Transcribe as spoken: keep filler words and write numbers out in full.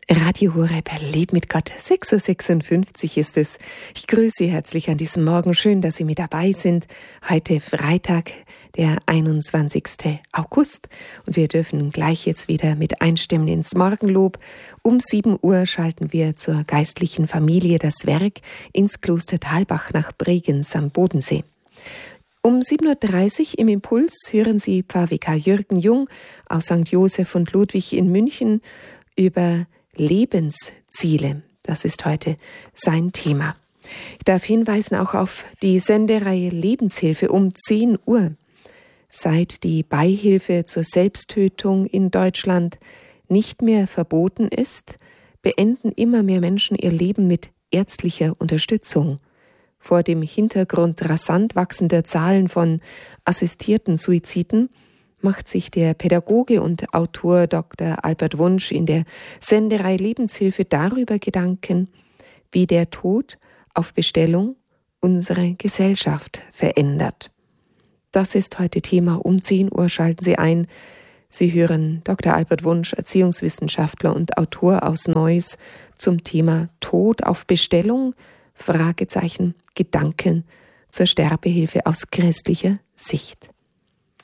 Radio Horeb, Leb mit Gott, sechs Uhr sechsundfünfzig ist es. Ich grüße Sie herzlich an diesem Morgen. Schön, dass Sie mit dabei sind. Heute Freitag, der einundzwanzigsten August. Und wir dürfen gleich jetzt wieder mit einstimmen ins Morgenlob. Um sieben Uhr schalten wir zur geistlichen Familie das Werk ins Kloster Thalbach nach Bregenz am Bodensee. Um sieben Uhr dreißig im Impuls hören Sie Pfarrvikar Jürgen Jung aus Sankt Joseph und Ludwig in München über Lebensziele. Das ist heute sein Thema. Ich darf hinweisen auch auf die Sendereihe Lebenshilfe um zehn Uhr. Seit die Beihilfe zur Selbsttötung in Deutschland nicht mehr verboten ist, beenden immer mehr Menschen ihr Leben mit ärztlicher Unterstützung. Vor dem Hintergrund rasant wachsender Zahlen von assistierten Suiziden macht sich der Pädagoge und Autor Doktor Albert Wunsch in der Sendereihe Lebenshilfe darüber Gedanken, wie der Tod auf Bestellung unsere Gesellschaft verändert. Das ist heute Thema. Um zehn Uhr schalten Sie ein. Sie hören Doktor Albert Wunsch, Erziehungswissenschaftler und Autor aus Neuss, zum Thema Tod auf Bestellung, Fragezeichen, Gedanken zur Sterbehilfe aus christlicher Sicht.